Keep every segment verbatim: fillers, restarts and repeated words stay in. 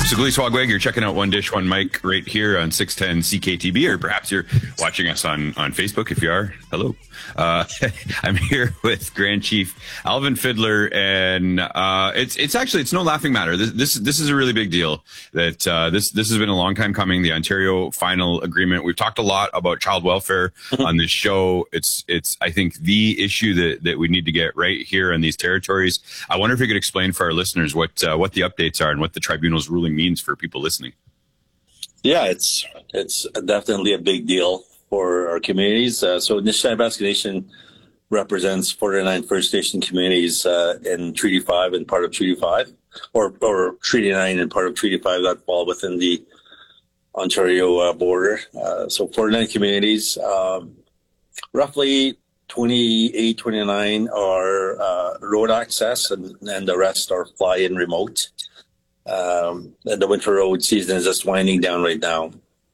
Saguli Swagwag, you're checking out One Dish, One Mic right here on six ten C K T B, or perhaps you're watching us on, on Facebook. If you are, hello. Uh, I'm here with Grand Chief Alvin Fiddler, and uh, it's it's actually it's no laughing matter. This this, this is a really big deal. That uh, this this has been a long time coming. The Ontario Final Agreement. We've talked a lot about child welfare on this show. It's it's I think the issue that, that we need to get right here in these territories. I wonder if you could explain for our listeners what uh, what the updates are and what the tribunal's ruling means for people listening. Yeah, it's it's definitely a big deal for our communities. Uh, so Anishinaabe Nation represents forty-nine First Nation communities uh, in Treaty five and part of Treaty five, or, or Treaty nine and part of Treaty five that fall within the Ontario uh, border. Uh, so forty-nine communities, um, roughly twenty-eight, twenty-nine are uh, road access, and, and the rest are fly-in remote. Um, and the winter road season is just winding down right now.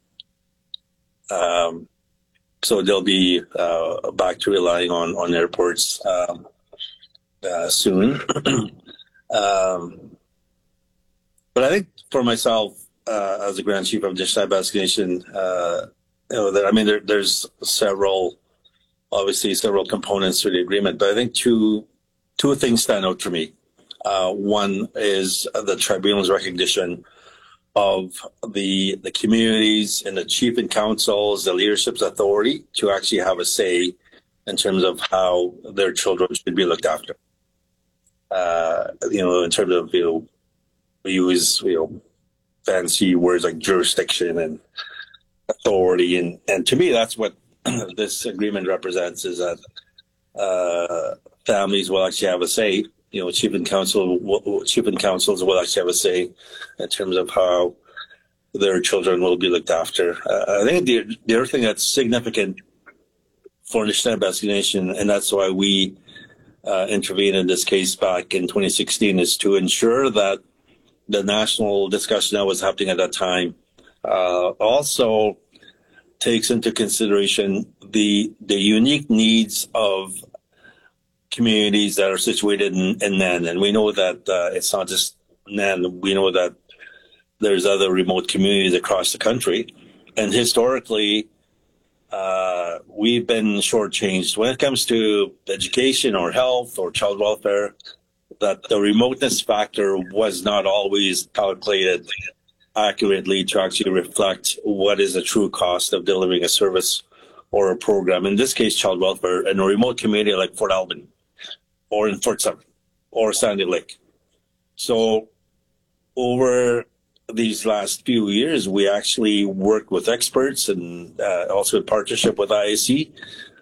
Um, so they'll be uh, back to relying on, on airports um, uh, soon. um, but I think for myself, uh, as the Grand Chief of Anishinaabe Nation, uh, you know, there, I mean, there, there's several, obviously several components to the agreement, but I think two two things stand out for me. Uh, one is the tribunal's recognition of the the communities and the chief and councils, the leadership's authority to actually have a say in terms of how their children should be looked after. Uh, you know, in terms of, you know, we use, you know, fancy words like jurisdiction and authority. And, and to me, that's what this agreement represents, is that uh, families will actually have a say. You know, chief and council, chief and councils will actually have a say in terms of how their children will be looked after. Uh, I think the, the other thing that's significant for the Anishinaabe Nation, and that's why we uh, intervened in this case back in twenty sixteen, is to ensure that the national discussion that was happening at that time uh, also takes into consideration the the unique needs of communities that are situated in, in Nain. And we know that uh, it's not just Nain. We know that there's other remote communities across the country. And historically, uh, we've been shortchanged when it comes to education or health or child welfare, that the remoteness factor was not always calculated accurately to actually reflect what is the true cost of delivering a service or a program. In this case, child welfare in a remote community like Fort Albany, or in Fort Summer, or Sandy Lake. So over these last few years, we actually worked with experts and uh, also in partnership with I I C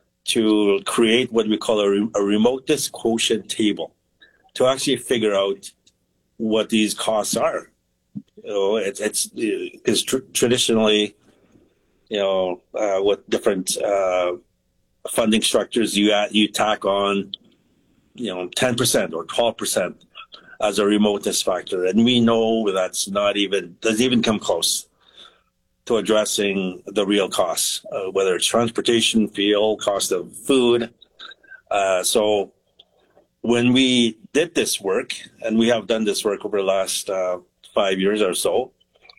to create what we call a, re- a remoteness quotient table to actually figure out what these costs are. You know, it, it's because tr- traditionally, you know, uh, with different uh, funding structures, you add, you tack on, you know, ten percent or twelve percent as a remoteness factor. And we know that's not even, doesn't even come close to addressing the real costs, uh, whether it's transportation, fuel, cost of food. Uh, so when we did this work, and we have done this work over the last uh, five years or so,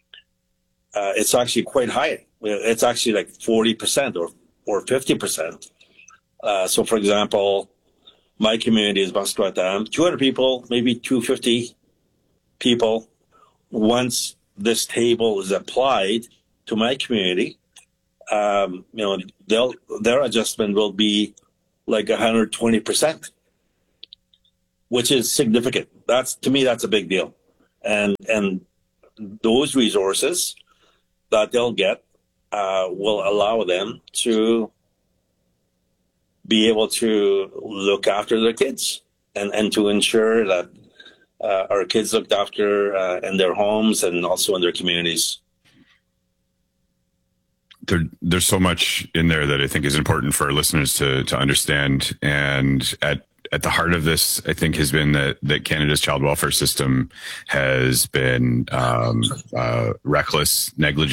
uh, it's actually quite high. It's actually like forty percent or, or fifty percent. Uh, so for example, my community is Musqueam, two hundred people, maybe two hundred fifty people. Once this table is applied to my community, um, you know, they'll, their adjustment will be like one hundred twenty percent, which is significant. That's, to me, that's a big deal. And, and those resources that they'll get uh, will allow them to be able to look after their kids and, and to ensure that uh, our kids looked after uh, in their homes and also in their communities. There, there's so much in there that I think is important for our listeners to to understand. And at at the heart of this, I think, has been that, that Canada's child welfare system has been um, uh, reckless, negligent,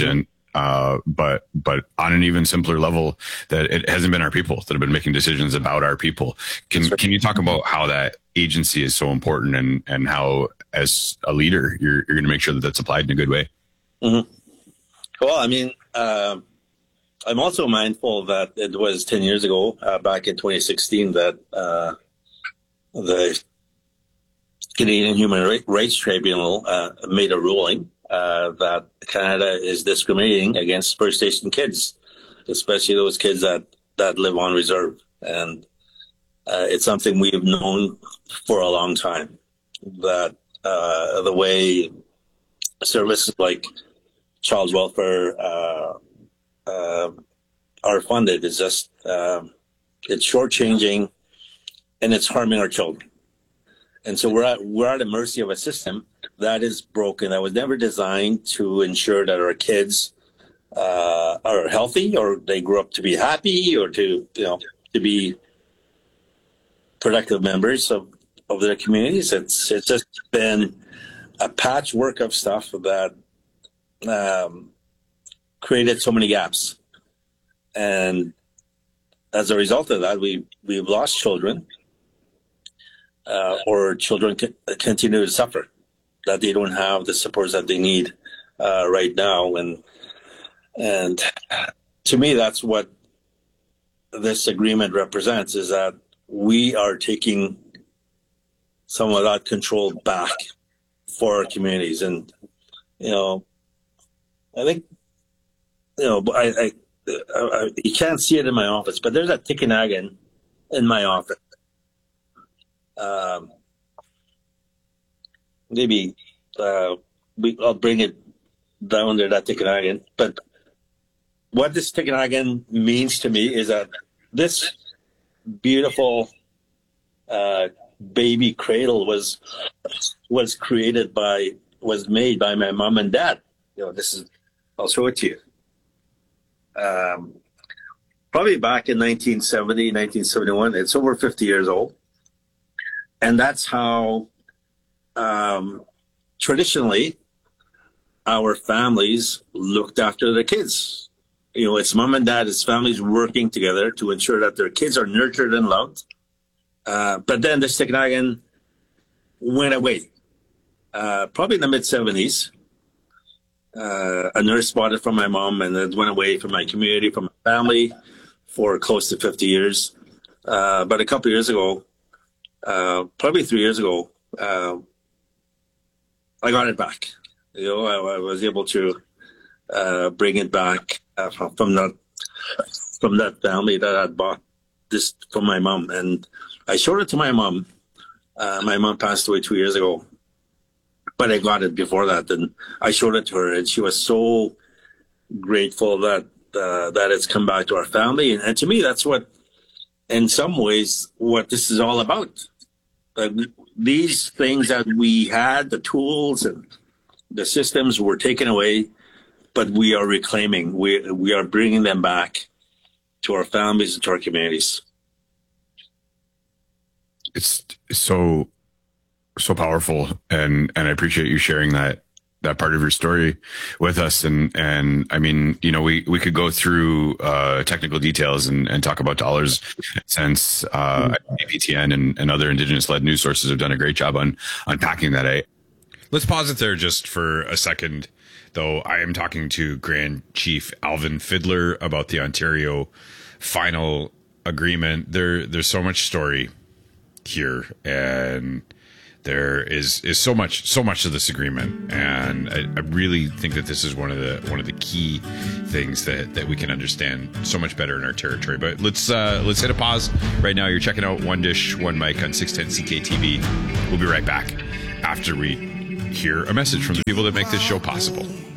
Uh, but but on an even simpler level, that it hasn't been our people that have been making decisions about our people. Can can you talk about how that agency is so important, and and how as a leader you're you're going to make sure that that's applied in a good way? Mm-hmm. Well, I mean, uh, I'm also mindful that it was ten years ago, uh, back in twenty sixteen, that uh, the Canadian Human Rights Tribunal uh, made a ruling uh, that Canada is discriminating against First Nation kids, especially those kids that, that live on reserve. And uh, it's something we've known for a long time, that uh, the way services like child welfare uh, uh, are funded is just, uh, it's shortchanging and it's harming our children. And so we're at, we're at the mercy of a system that is broken, that was never designed to ensure that our kids uh, are healthy, or they grow up to be happy, or to, you know, to be productive members of, of their communities. It's, it's just been a patchwork of stuff that um, created so many gaps. And as a result of that, we, we've lost children. Uh, or children c- continue to suffer, that they don't have the supports that they need uh, right now. And and to me, that's what this agreement represents, is that we are taking some of that control back for our communities. And, you know, I think, you know, I, I, I, I you can't see it in my office, but there's a Tikanagan in my office. Um, maybe uh, we, I'll bring it down there, that Tikanagan. But what this Tikanagan means to me is that this beautiful uh, baby cradle was was created by, was made by my mom and dad. You know, this is, I'll show it to you. Um, probably back in nineteen seventy, nineteen seventy-one. It's over fifty years old. And that's how um, traditionally our families looked after their kids. You know, it's mom and dad, it's families working together to ensure that their kids are nurtured and loved. Uh, but then the Tikanagan went away. Uh, probably in the mid seventies. Uh, a nurse bought it from my mom, and it went away from my community, from my family, for close to fifty years. Uh, but a couple of years ago, Uh, probably three years ago, uh, I got it back. You know, I, I was able to uh, bring it back uh, from, from that from that family that had bought this from my mom, and I showed it to my mom. Uh, my mom passed away two years ago, but I got it before that, and I showed it to her, and she was so grateful that uh, that it's come back to our family, and, and to me, that's what, in some ways, what this is all about. Uh, these things that we had, the tools and the systems, were taken away, but we are reclaiming. We we are bringing them back to our families and to our communities. It's so so powerful, and and I appreciate you sharing that that part of your story with us. And, and I mean, you know, we, we could go through, uh, technical details and, and talk about dollars and cents. Uh, A P T N and, and other Indigenous led news sources have done a great job on unpacking that. I, let's pause it there just for a second, though. I am talking to Grand Chief Alvin Fiddler about the Ontario final agreement. There, there's so much story here, and there is is so much so much to this agreement, and I, I really think that this is one of the one of the key things that, that we can understand so much better in our territory. But let's uh, let's hit a pause right now. You're checking out One Dish, One Mic on six ten C K T V. We'll be right back after we hear a message from the people that make this show possible.